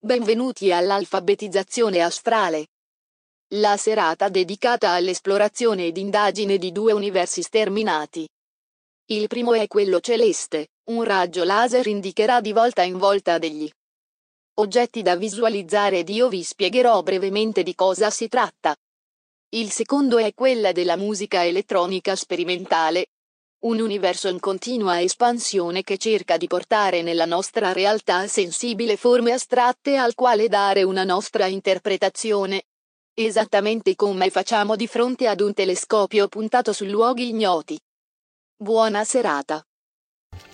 Benvenuti all'Alfabetizzazione Astrale. La serata dedicata all'esplorazione ed indagine di due universi sterminati. Il primo è quello celeste, un raggio laser indicherà di volta in volta degli oggetti da visualizzare ed io vi spiegherò brevemente di cosa si tratta. Il secondo è quella della musica elettronica sperimentale. Un universo in continua espansione che cerca di portare nella nostra realtà sensibile forme astratte al quale dare una nostra interpretazione. Esattamente come facciamo di fronte ad un telescopio puntato su luoghi ignoti. Buona serata.